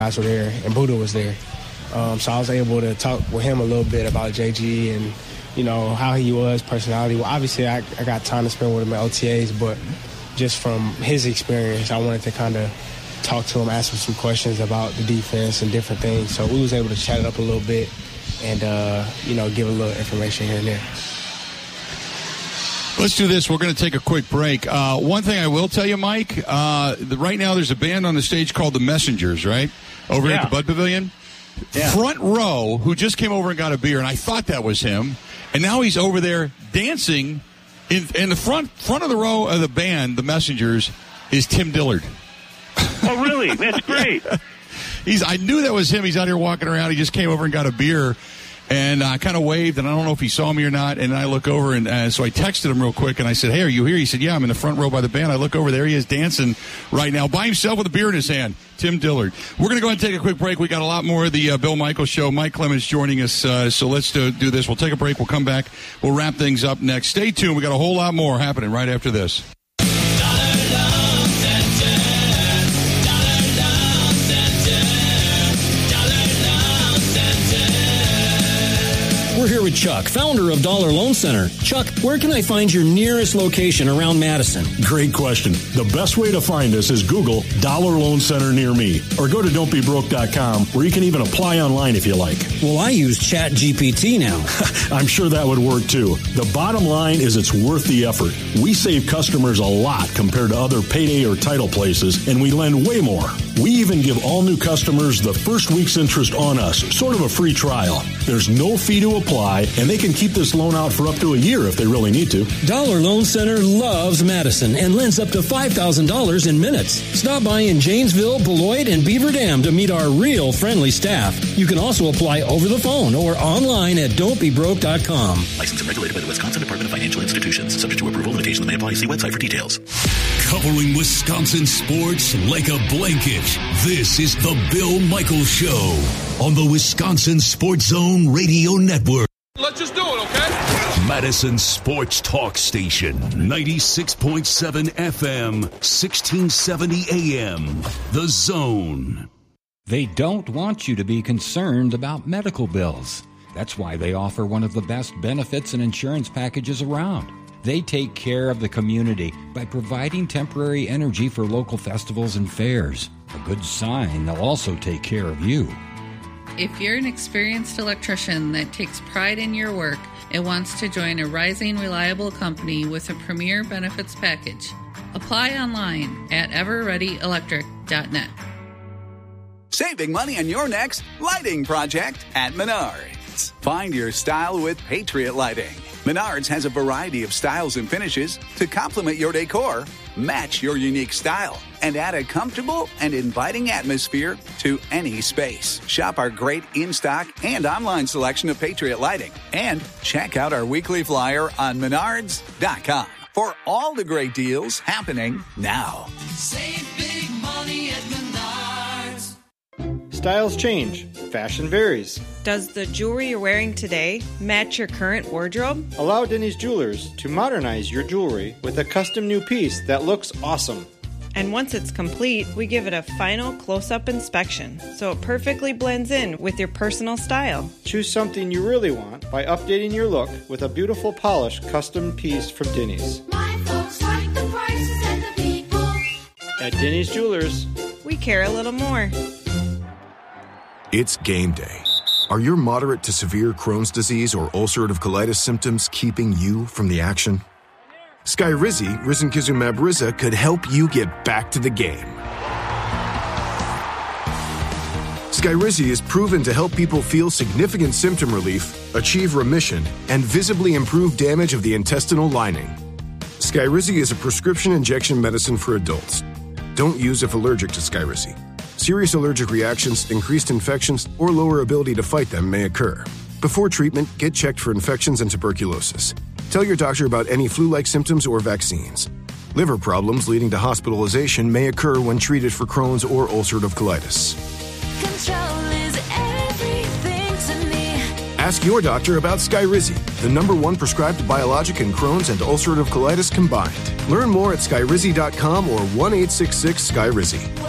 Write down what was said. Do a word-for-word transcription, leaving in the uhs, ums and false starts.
guys were there, and Buddha was there. Um, so I was able to talk with him a little bit about J G and, you know, how he was, personality. Well, obviously, I, I got time to spend with him at O T As, but just from his experience, I wanted to kind of talk to him, ask him some questions about the defense and different things. So we was able to chat it up a little bit and, uh, you know, give a little information here and there. Let's do this. We're going to take a quick break. Uh, one thing I will tell you, Mike, uh, the, right now there's a band on the stage called The Messengers, right? Over yeah. at the Bud Pavilion. Yeah. Front row, who just came over and got a beer, and I thought that was him. And now he's over there dancing. In, in the front front of the row of the band, The Messengers, is Tim Dillard. Oh, really? That's great. He's. I knew that was him. He's out here walking around. He just came over and got a beer. And I kind of waved, and I don't know if he saw me or not. And I look over, and uh, so I texted him real quick, and I said, hey, are you here? He said, yeah, I'm in the front row by the band. I look over, there he is dancing right now by himself with a beer in his hand, Tim Dillard. We're going to go ahead and take a quick break. We got a lot more of the uh, Bill Michaels Show. Mike Clemens joining us, uh, so let's do, do this. We'll take a break. We'll come back. We'll wrap things up next. Stay tuned. We got a whole lot more happening right after this. We're here with Chuck, founder of Dollar Loan Center. Chuck, where can I find your nearest location around Madison? Great question. The best way to find us is Google Dollar Loan Center near me, or go to don't be broke dot com, where you can even apply online if you like. Well, I use Chat G P T now. I'm sure that would work too. The bottom line is it's worth the effort. We save customers a lot compared to other payday or title places, and we lend way more. We even give all new customers the first week's interest on us, sort of a free trial. There's no fee to apply, and they can keep this loan out for up to a year if they really need to. Dollar Loan Center loves Madison and lends up to five thousand dollars in minutes. Stop by in Janesville, Beloit, and Beaver Dam to meet our real friendly staff. You can also apply over the phone or online at don't be broke dot com. Licensed and regulated by the Wisconsin Department of Financial Institutions. Subject to approval, limitations may apply. See website for details. Covering Wisconsin sports like a blanket. This is the Bill Michaels Show on the Wisconsin Sports Zone Radio Network. Let's just do it, okay? Madison Sports Talk Station, ninety-six point seven F M, sixteen seventy A M. The Zone. They don't want you to be concerned about medical bills. That's why they offer one of the best benefits and insurance packages around. They take care of the community by providing temporary energy for local festivals and fairs. A good sign they'll also take care of you. If you're an experienced electrician that takes pride in your work and wants to join a rising, reliable company with a premier benefits package, apply online at ever ready electric dot net. Saving money on your next lighting project at Menards. Find your style with Patriot Lighting. Menards has a variety of styles and finishes to complement your decor, match your unique style, and add a comfortable and inviting atmosphere to any space. Shop our great in-stock and online selection of Patriot Lighting. And check out our weekly flyer on menards dot com for all the great deals happening now. Save big money at Menards. Styles change. Fashion varies. Does the jewelry you're wearing today match your current wardrobe? Allow Denny's Jewelers to modernize your jewelry with a custom new piece that looks awesome. And once it's complete, we give it a final close-up inspection, so it perfectly blends in with your personal style. Choose something you really want by updating your look with a beautiful polished custom piece from Denny's. My folks like the prices and the people. At Denny's Jewelers, we care a little more. It's game day. Are your moderate to severe Crohn's disease or ulcerative colitis symptoms keeping you from the action? Skyrizi, risankizumab Riza, could help you get back to the game. Skyrizi is proven to help people feel significant symptom relief, achieve remission, and visibly improve damage of the intestinal lining. Skyrizi is a prescription injection medicine for adults. Don't use if allergic to Skyrizi. Serious allergic reactions, increased infections, or lower ability to fight them may occur. Before treatment, get checked for infections and tuberculosis. Tell your doctor about any flu-like symptoms or vaccines. Liver problems leading to hospitalization may occur when treated for Crohn's or ulcerative colitis. Control is everything to me. Ask your doctor about Skyrizi, the number one prescribed biologic in Crohn's and ulcerative colitis combined. Learn more at skyrizi dot com or one eight six six Skyrizi.